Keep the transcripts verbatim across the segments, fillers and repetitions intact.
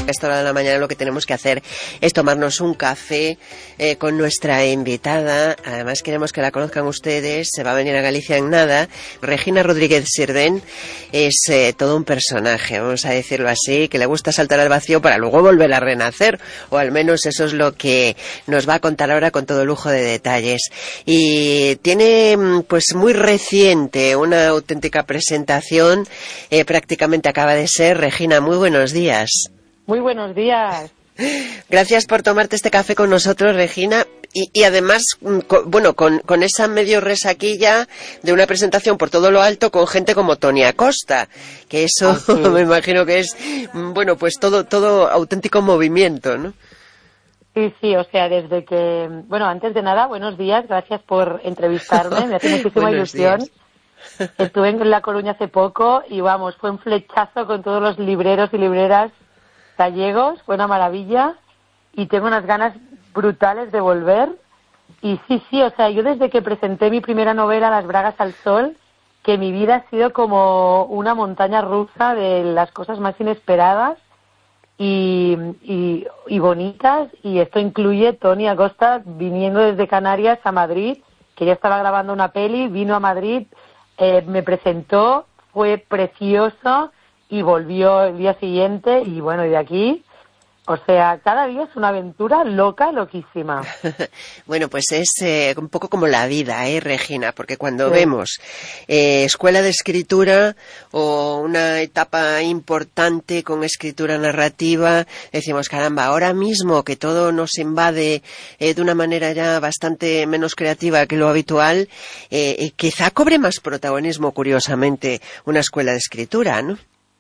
a esta hora de la mañana lo que tenemos que hacer es tomarnos un café eh, con nuestra invitada. Además queremos que la conozcan ustedes, se va a venir a Galicia en nada. Regina Rodríguez Sirden es eh, todo un personaje, vamos a decirlo así, que le gusta saltar al vacío para luego volver a renacer, o al menos eso es lo que nos va a contar ahora con todo lujo de detalles. Y tiene pues muy reciente una auténtica presentación, eh, prácticamente acaba de ser. Regina, muy buenos días. Muy buenos días. Gracias por tomarte este café con nosotros, Regina. Y, y además, con, bueno, con, con esa medio resaquilla de una presentación por todo lo alto con gente como Tony Acosta, que eso ah, sí. me imagino que es, bueno, pues todo, todo auténtico movimiento, ¿no? Sí, sí, o sea, desde que... Bueno, antes de nada, buenos días, gracias por entrevistarme, me hace muchísima ilusión. Días. Estuve en La Coruña hace poco y vamos, fue un flechazo con todos los libreros y libreras gallegos, fue una maravilla y tengo unas ganas brutales de volver. Y sí, sí, o sea, yo desde que presenté mi primera novela, Las Bragas al Sol, que mi vida ha sido como una montaña rusa de las cosas más inesperadas y, y, y bonitas, y esto incluye Tony Acosta viniendo desde Canarias a Madrid, que ya estaba grabando una peli, vino a Madrid, eh, me presentó, fue precioso y volvió el día siguiente y bueno, y de aquí... O sea, cada día es una aventura loca, loquísima. Bueno, pues es eh, un poco como la vida, ¿eh, Regina? Porque cuando sí. vemos eh, escuela de escritura o una etapa importante con escritura narrativa, decimos, caramba, ahora mismo que todo nos invade eh, de una manera ya bastante menos creativa que lo habitual, eh, eh, quizá cobre más protagonismo, curiosamente, una escuela de escritura, ¿no?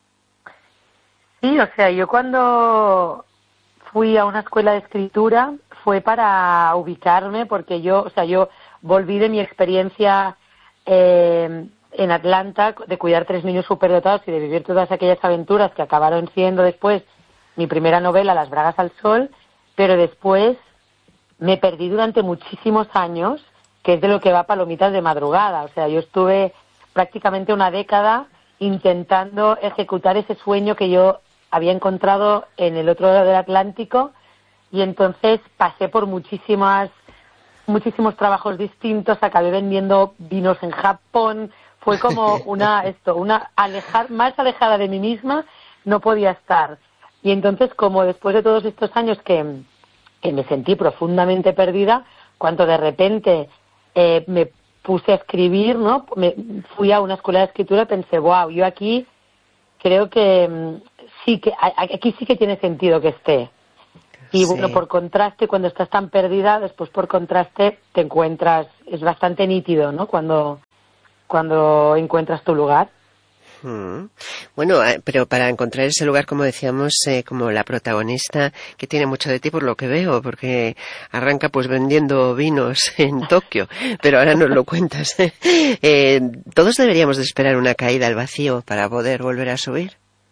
Sí, o sea, yo cuando... fui a una escuela de escritura, fue para ubicarme, porque yo, o sea, yo volví de mi experiencia eh, en Atlanta, de cuidar tres niños superdotados y de vivir todas aquellas aventuras que acabaron siendo después mi primera novela, Las Bragas al Sol, pero después me perdí durante muchísimos años, que es de lo que va Palomitas de Madrugada. O sea, yo estuve prácticamente una década intentando ejecutar ese sueño que yo había encontrado en el otro lado del Atlántico, y entonces pasé por muchísimas muchísimos trabajos distintos, acabé vendiendo vinos en Japón, fue como una esto, una alejar más alejada de mí misma no podía estar. Y entonces, como después de todos estos años que, que me sentí profundamente perdida, cuando de repente eh, me puse a escribir, ¿no? Me fui a una escuela de escritura y pensé, wow, yo aquí creo que sí que aquí sí que tiene sentido que esté. Y sí. Bueno, por contraste, cuando estás tan perdida, después por contraste te encuentras, es bastante nítido, ¿no? Cuando, cuando encuentras tu lugar. Hmm. Bueno, pero para encontrar ese lugar, como decíamos, eh, como la protagonista, que tiene mucho de ti por lo que veo, porque arranca pues vendiendo vinos en Tokio, pero ahora nos lo cuentas. eh, ¿Todos deberíamos de esperar una caída al vacío para poder volver a subir?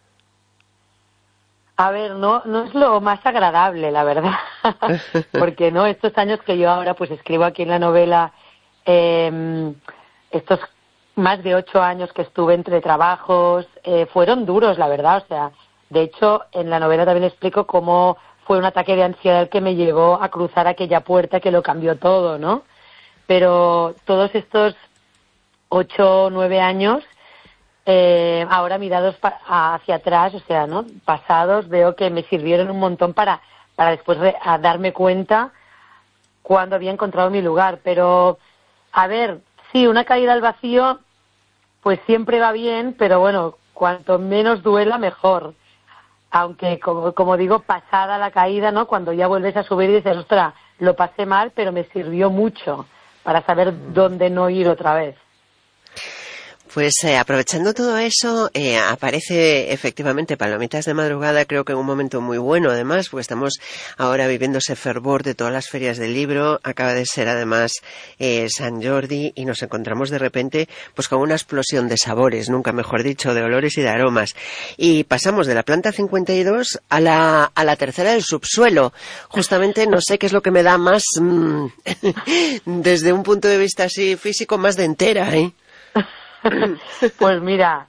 A ver, no no es lo más agradable, la verdad, porque no estos años que yo ahora pues escribo aquí en la novela, eh, estos más de ocho años que estuve entre trabajos, eh, fueron duros, la verdad. O sea, de hecho, en la novela también explico cómo fue un ataque de ansiedad el que me llevó a cruzar aquella puerta que lo cambió todo, ¿no? Pero todos estos ocho o nueve años, Eh, ahora mirados pa- hacia atrás, o sea, ¿no? Pasados, veo que me sirvieron un montón para, para después re- a darme cuenta cuando había encontrado mi lugar. Pero, a ver, sí, una caída al vacío, pues siempre va bien, pero bueno, cuanto menos duela, mejor. Aunque, como, como digo, pasada la caída, ¿no? Cuando ya vuelves a subir y dices, ostras, lo pasé mal, pero me sirvió mucho para saber dónde no ir otra vez. Pues eh, aprovechando todo eso, eh, aparece efectivamente Palomitas de Madrugada, creo que en un momento muy bueno además, porque estamos ahora viviendo ese fervor de todas las ferias del libro, acaba de ser además eh, San Jordi, y nos encontramos de repente pues con una explosión de sabores, nunca mejor dicho, de olores y de aromas. Y pasamos de la planta cincuenta y dos a la, a la tercera del subsuelo. Justamente no sé qué es lo que me da más, mmm, desde un punto de vista así físico, más de entera, ¿eh? Pues mira,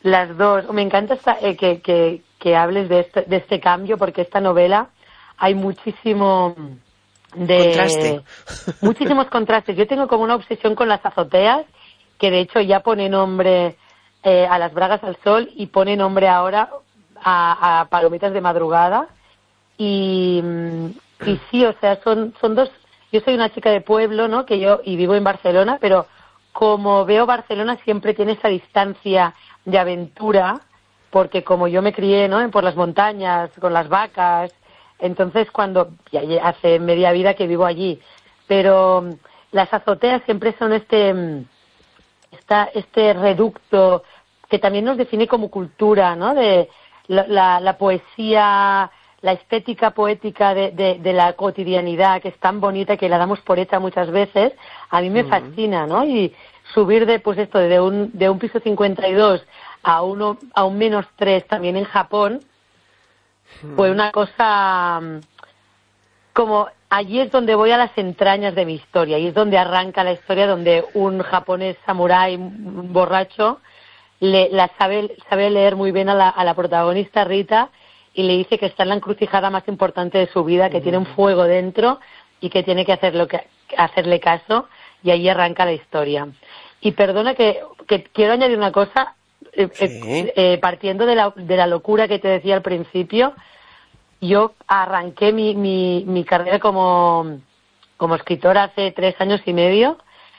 las dos. Me encanta esta, eh, que, que, que hables de este, de este cambio, porque esta novela hay muchísimo de... Contraste. Muchísimos contrastes. Yo tengo como una obsesión con las azoteas, que de hecho ya pone nombre eh, a Las bragas al sol y pone nombre ahora a, a Palomitas de madrugada. Y, y sí, o sea, son, son dos... Yo soy una chica de pueblo, ¿no? Que yo y vivo en Barcelona, pero como veo Barcelona siempre tiene esa distancia de aventura, porque como yo me crié, ¿no? Por las montañas, con las vacas, entonces cuando ya hace media vida que vivo allí, pero las azoteas siempre son este esta, este reducto que también nos define como cultura, ¿no? De la, la, la poesía, la estética poética de, de, de la cotidianidad, que es tan bonita, que la damos por hecha muchas veces, a mí me mm. fascina, ¿no? Y subir de, pues esto, de un, de un piso cincuenta y dos a uno, a un menos tres también en Japón, mm. fue una cosa como, allí es donde voy a las entrañas de mi historia, y es donde arranca la historia, donde un japonés samurái borracho le, la sabe, sabe leer muy bien a la, a la protagonista Rita, y le dice que está en la encrucijada más importante de su vida, que mm. tiene un fuego dentro y que tiene que, hacer lo que hacerle caso, y ahí arranca la historia. Y perdona que, que quiero añadir una cosa, eh, sí. eh, eh, partiendo de la, de la locura que te decía al principio. Yo arranqué mi, mi, mi carrera como, como escritora hace tres años y medio,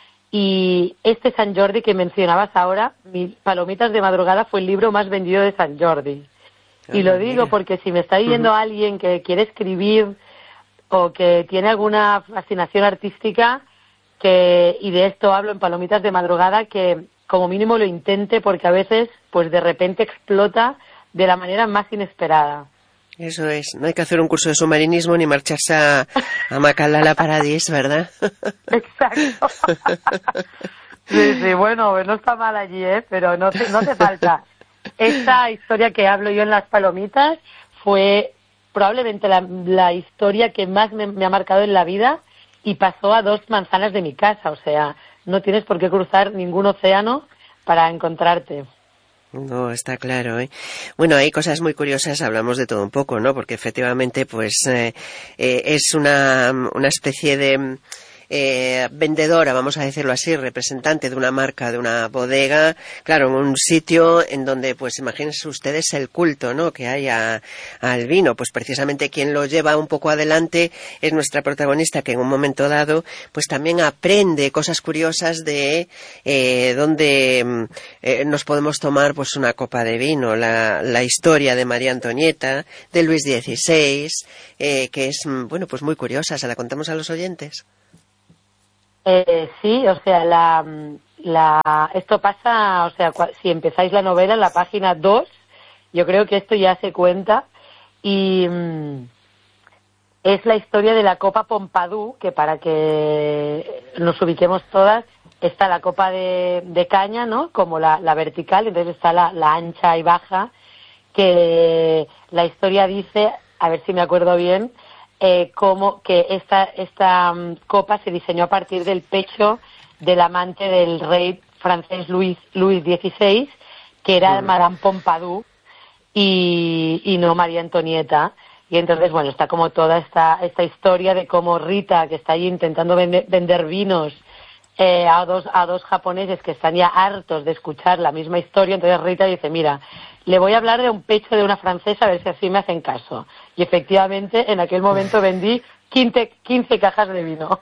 y este Sant Jordi que mencionabas ahora, mi Palomitas de madrugada, fue el libro más vendido de Sant Jordi. Y lo digo porque si me está viendo uh-huh. alguien que quiere escribir o que tiene alguna fascinación artística, que y de esto hablo en Palomitas de madrugada, que como mínimo lo intente, porque a veces pues de repente explota de la manera más inesperada. Eso es, no hay que hacer un curso de submarinismo ni marcharse a, a Macalala Paradis, ¿verdad? Exacto. Sí, sí, bueno, no está mal allí, ¿eh? Pero no te, no te falta. Esta historia que hablo yo en Las Palomitas fue probablemente la, la historia que más me, me ha marcado en la vida, y pasó a dos manzanas de mi casa, o sea, no tienes por qué cruzar ningún océano para encontrarte. No, está claro, ¿eh? Bueno, hay cosas muy curiosas, hablamos de todo un poco, ¿no? Porque efectivamente, pues, eh, eh, es una, una especie de... Eh, vendedora, vamos a decirlo así, representante de una marca, de una bodega, claro, en un sitio en donde, pues imagínense ustedes el culto, ¿no?, que hay a, al vino. Pues precisamente quien lo lleva un poco adelante es nuestra protagonista, que en un momento dado pues también aprende cosas curiosas de eh, donde eh, nos podemos tomar pues una copa de vino, la, la historia de María Antonieta, de Luis dieciséis, eh, que es, bueno, pues muy curiosa. ¿Se la contamos a los oyentes? Eh, sí, o sea, la, la, esto pasa, o sea, si empezáis la novela en la página dos, yo creo que esto ya se cuenta, y mm, es la historia de la Copa Pompidou, que para que nos ubiquemos todas, está la copa de, de caña, ¿no?, como la, la vertical, entonces está la, la ancha y baja, que la historia dice, a ver si me acuerdo bien, Eh, como que esta, esta um, copa se diseñó a partir del pecho del amante del rey francés Luis, Luis dieciséis, que era mm. Madame Pompadour, y, y no María Antonieta. Y entonces, bueno, está como toda esta, esta historia de cómo Rita, que está allí intentando vender, vender vinos eh, a, dos, a dos japoneses que están ya hartos de escuchar la misma historia, entonces Rita dice, mira, le voy a hablar de un pecho de una francesa a ver si así me hacen caso. Y efectivamente, en aquel momento vendí quince, quince cajas de vino.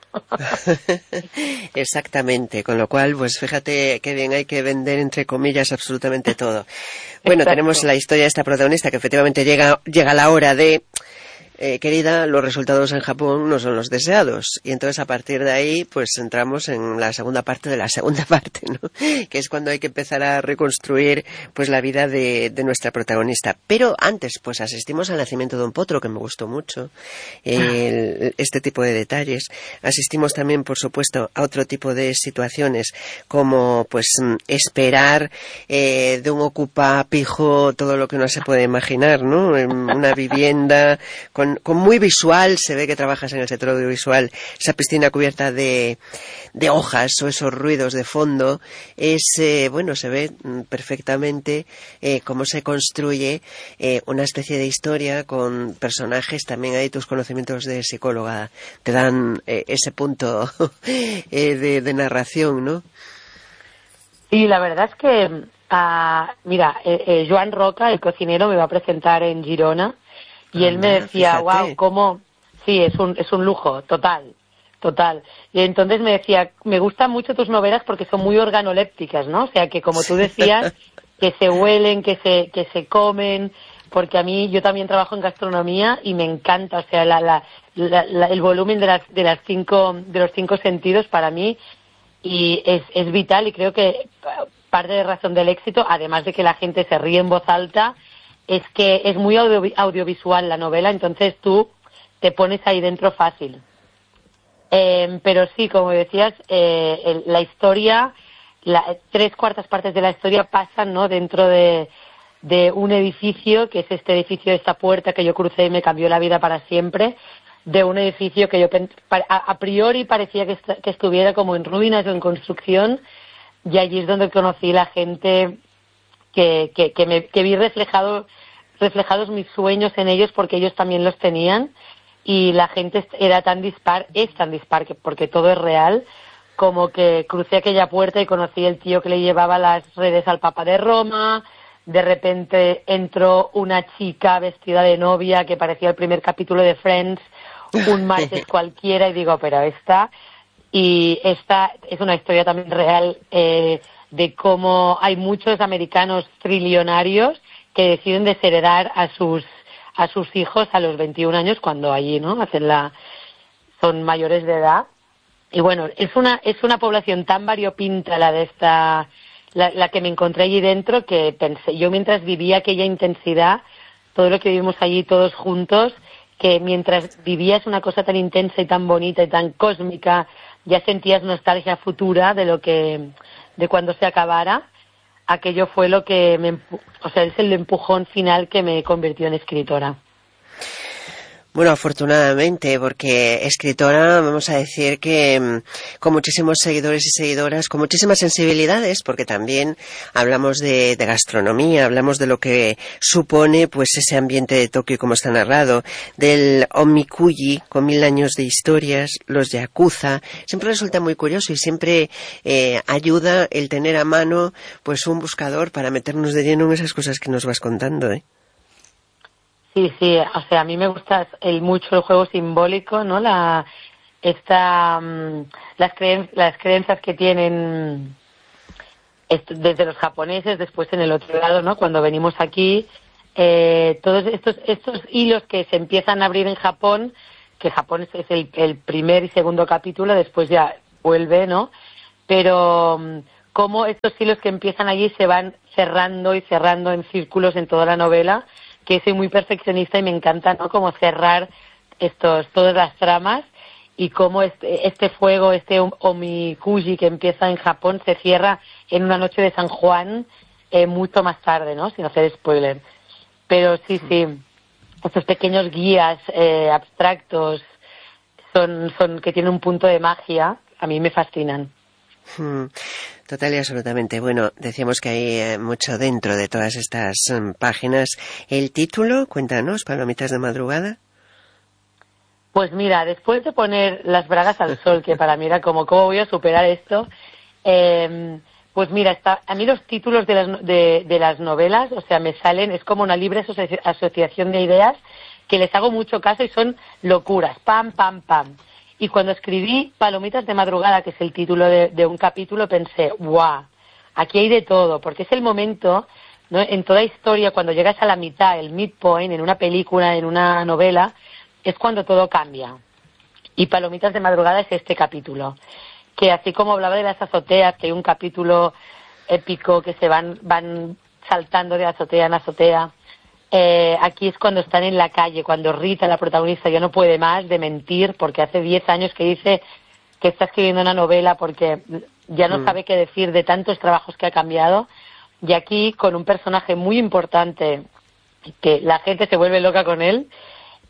Exactamente, con lo cual, pues fíjate qué bien, hay que vender, entre comillas, absolutamente todo. Bueno, Exacto. Tenemos la historia de esta protagonista que efectivamente llega, llega la hora de... Eh, querida, los resultados en Japón no son los deseados, y entonces a partir de ahí pues entramos en la segunda parte de la segunda parte, ¿no?, que es cuando hay que empezar a reconstruir pues la vida de, de nuestra protagonista. Pero antes pues asistimos al nacimiento de un potro, que me gustó mucho, el, este tipo de detalles. Asistimos también, por supuesto, a otro tipo de situaciones, como pues esperar eh, de un ocupa pijo todo lo que uno se puede imaginar, ¿no?, en una vivienda con con, con muy visual, se ve que trabajas en el sector audiovisual, esa piscina cubierta de, de hojas o esos ruidos de fondo, es, eh, bueno, se ve perfectamente eh, cómo se construye eh, una especie de historia con personajes. También hay tus conocimientos de psicóloga, te dan eh, ese punto eh, de, de narración, ¿no? Sí, la verdad es que, uh, mira, eh, eh, Joan Roca, el cocinero, me va a presentar en Girona y ah, él me decía, fíjate. Wow, cómo, sí, es un, es un lujo, total, total. Y entonces me decía, me gustan mucho tus novelas porque son muy organolépticas, ¿no? O sea, que como tú decías, que se huelen, que se, que se comen, porque a mí, yo también trabajo en gastronomía y me encanta, o sea, la, la, la, la, el volumen de las, de las cinco, de los cinco sentidos para mí, y es, es vital, y creo que parte de razón del éxito, además de que la gente se ríe en voz alta, es que es muy audio, audiovisual la novela, entonces tú te pones ahí dentro fácil. Eh, pero sí, como decías, eh, el, la historia, la, tres cuartas partes de la historia pasan, ¿no?, dentro de, de un edificio, que es este edificio, esta puerta que yo crucé y me cambió la vida para siempre, de un edificio que yo a, a priori parecía que, est que estuviera como en ruinas o en construcción, y allí es donde conocí la gente que, que, que, me, que vi reflejado, reflejados mis sueños en ellos, porque ellos también los tenían, y la gente era tan dispar, es tan dispar, que, porque todo es real, como que crucé aquella puerta y conocí el tío que le llevaba las redes al Papa de Roma. De repente entró una chica vestida de novia que parecía el primer capítulo de Friends, un martes cualquiera, y digo, pero esta, y esta es una historia también real, eh, de cómo hay muchos americanos trillonarios que deciden desheredar a sus a sus hijos a los veintiún años, cuando allí, ¿no?, hacen la son mayores de edad. Y bueno, es una es una población tan variopinta la de esta la, la que me encontré allí dentro, que pensé, yo mientras vivía aquella intensidad, todo lo que vivimos allí todos juntos, que mientras vivías una cosa tan intensa y tan bonita y tan cósmica, ya sentías nostalgia futura de lo que, de cuando se acabara. Aquello fue lo que me, o sea, es el empujón final que me convirtió en escritora. Bueno, afortunadamente, porque escritora, vamos a decir que con muchísimos seguidores y seguidoras, con muchísimas sensibilidades, porque también hablamos de, de gastronomía, hablamos de lo que supone pues ese ambiente de Tokio como está narrado, del omikuji con mil años de historias, los yakuza. Siempre resulta muy curioso y siempre eh, ayuda el tener a mano pues un buscador para meternos de lleno en esas cosas que nos vas contando, ¿eh? Sí, sí, o sea, a mí me gusta el, mucho el juego simbólico, ¿no? La, esta, um, las, creen, las creencias que tienen esto, desde los japoneses, después en el otro lado, ¿no?, cuando venimos aquí, eh, todos estos, estos hilos que se empiezan a abrir en Japón, que Japón es el, el primer y segundo capítulo, después ya vuelve, ¿no? Pero um, cómo estos hilos que empiezan allí se van cerrando y cerrando en círculos en toda la novela, que soy muy perfeccionista y me encanta, ¿no?, como cerrar estos todas las tramas, y cómo este, este fuego, este omikuji que empieza en Japón, se cierra en una noche de San Juan, eh, mucho más tarde, ¿no?, sin hacer spoiler. Pero sí, sí, estos pequeños guías eh, abstractos son, son que tienen un punto de magia, a mí me fascinan. Hmm. Total y absolutamente. Bueno, decíamos que hay eh, mucho dentro de todas estas um, páginas. ¿El título? Cuéntanos, Palomitas de madrugada. Pues mira, después de poner las bragas al sol, que para mí era como, ¿cómo voy a superar esto? Eh, pues mira, está, a mí los títulos de las, de, de las novelas, o sea, me salen, es como una libre asoci- asociación de ideas, que les hago mucho caso y son locuras, pam, pam, pam. Y cuando escribí Palomitas de madrugada, que es el título de, de un capítulo, pensé, ¡guau! Aquí hay de todo, porque es el momento, ¿no?, en toda historia, cuando llegas a la mitad, el midpoint, en una película, en una novela, es cuando todo cambia. Y Palomitas de madrugada es este capítulo, que así como hablaba de las azoteas, que hay un capítulo épico que se van, van saltando de azotea en azotea, Eh, aquí es cuando están en la calle, cuando Rita, la protagonista, ya no puede más de mentir, porque hace diez años que dice que está escribiendo una novela porque ya no mm. sabe qué decir de tantos trabajos que ha cambiado. Y aquí, con un personaje muy importante, que la gente se vuelve loca con él,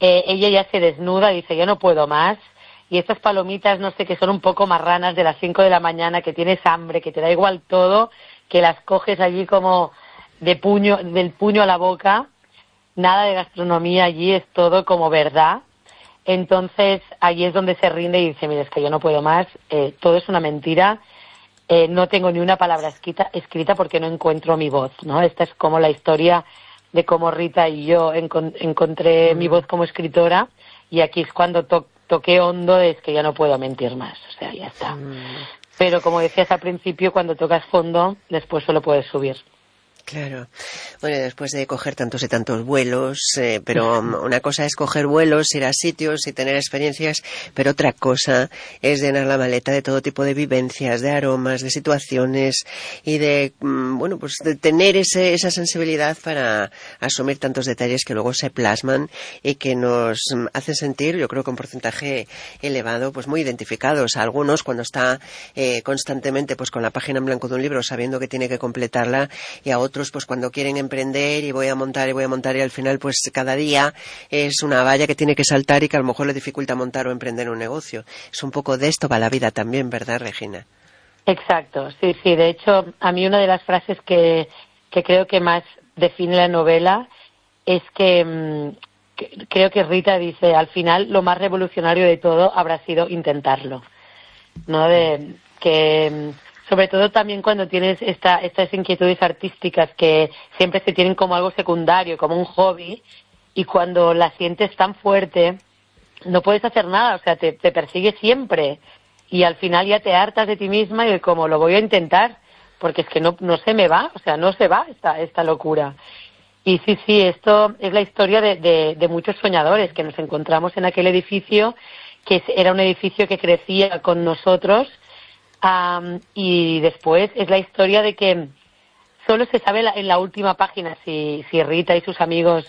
eh, ella ya se desnuda y dice, yo no puedo más. Y estas palomitas, no sé, que son un poco marranas de las cinco de la mañana, que tienes hambre, que te da igual todo, que las coges allí como de puño, del puño a la boca. Nada de gastronomía allí, es todo como verdad. Entonces, allí es donde se rinde y dice, mira, es que yo no puedo más, eh, todo es una mentira, eh, no tengo ni una palabra escrita, escrita porque no encuentro mi voz, ¿no? Esta es como la historia de cómo Rita y yo encon- encontré mm. mi voz como escritora, y aquí es cuando to- toqué hondo, es que ya no puedo mentir más, o sea, ya está. Mm. Pero como decías al principio, cuando tocas fondo, después solo puedes subir. Claro. Bueno, después de coger tantos y tantos vuelos, eh, pero una cosa es coger vuelos, ir a sitios y tener experiencias, pero otra cosa es llenar la maleta de todo tipo de vivencias, de aromas, de situaciones y de, bueno, pues de tener ese, esa sensibilidad para asumir tantos detalles que luego se plasman y que nos hacen sentir, yo creo que un porcentaje elevado, pues muy identificados. A algunos cuando está eh, constantemente pues con la página en blanco de un libro sabiendo que tiene que completarla, y a otros pues cuando quieren emprender y voy a montar y voy a montar y al final pues cada día es una valla que tiene que saltar y que a lo mejor le dificulta montar o emprender un negocio. Es un poco de esto va la vida también, ¿verdad, Regina? Exacto, sí, sí. De hecho, a mí una de las frases que, que creo que más define la novela es que, que creo que Rita dice, al final lo más revolucionario de todo habrá sido intentarlo, ¿no? De que sobre todo también cuando tienes esta, estas inquietudes artísticas que siempre se tienen como algo secundario, como un hobby, y cuando la sientes tan fuerte, no puedes hacer nada, o sea, te, te persigue siempre, y al final ya te hartas de ti misma y de como lo voy a intentar, porque es que no, no se me va, o sea, no se va esta, esta locura. Y sí, sí, esto es la historia de, de, de muchos soñadores que nos encontramos en aquel edificio, que era un edificio que crecía con nosotros. Um, y después es la historia de que solo se sabe la, en la última página si, si Rita y sus amigos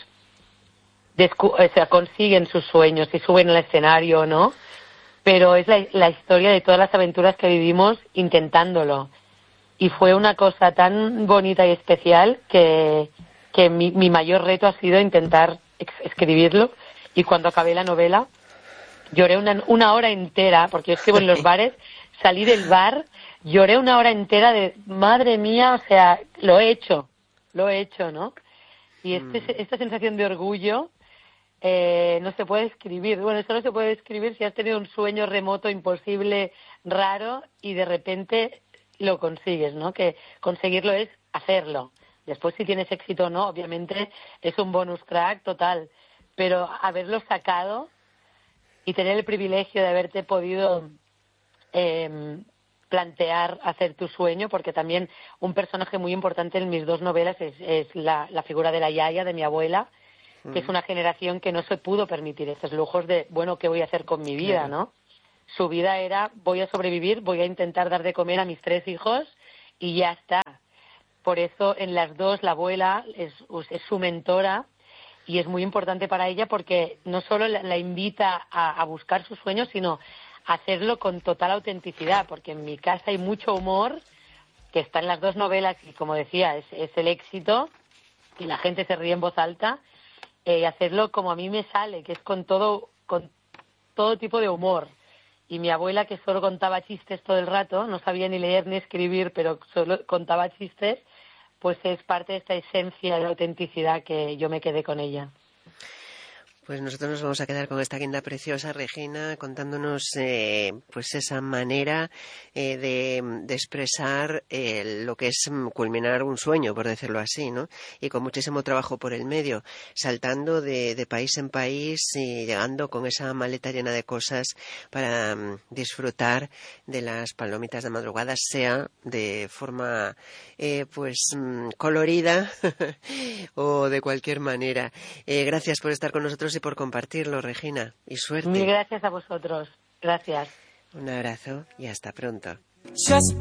descu- o sea, consiguen sus sueños, si suben al escenario o no, pero es la, la historia de todas las aventuras que vivimos intentándolo. Y fue una cosa tan bonita y especial que, que mi, mi mayor reto ha sido intentar ex- escribirlo, y cuando acabé la novela lloré una, una hora entera, porque yo escribo en los bares. Salí del bar, lloré una hora entera de, madre mía, o sea, lo he hecho, lo he hecho, ¿no? Y este, mm. esta sensación de orgullo eh, no se puede escribir. Bueno, eso no se puede escribir si has tenido un sueño remoto, imposible, raro, y de repente lo consigues, ¿no? Que conseguirlo es hacerlo. Después, si tienes éxito o no, obviamente es un bonus track total. Pero haberlo sacado y tener el privilegio de haberte podido Eh, plantear hacer tu sueño, porque también un personaje muy importante en mis dos novelas es, es la, la figura de la yaya, de mi abuela, que es una generación que no se pudo permitir estos lujos de, bueno, ¿qué voy a hacer con mi vida, no? Su vida era, voy a sobrevivir, voy a intentar dar de comer a mis tres hijos y ya está. Por eso en las dos la abuela es, es su mentora, y es muy importante para ella porque no solo la, la invita a, a buscar sus sueños, sino hacerlo con total autenticidad, porque en mi casa hay mucho humor que está en las dos novelas y, como decía, es, es el éxito y la gente se ríe en voz alta, eh, y hacerlo como a mí me sale, que es con todo, con todo tipo de humor. Y mi abuela, que solo contaba chistes todo el rato, no sabía ni leer ni escribir, pero solo contaba chistes, pues es parte de esta esencia de la autenticidad que yo me quedé con ella. Pues nosotros nos vamos a quedar con esta guinda preciosa, Regina, contándonos eh, pues esa manera eh, de, de expresar eh, lo que es culminar un sueño, por decirlo así, ¿no? Y con muchísimo trabajo por el medio, saltando de, de país en país y llegando con esa maleta llena de cosas para um, disfrutar de las palomitas de madrugada, sea de forma eh, pues um, colorida o de cualquier manera. Eh, gracias por estar con nosotros y por compartirlo, Regina, y suerte. Mil gracias a vosotros. Gracias. Un abrazo y hasta pronto. Just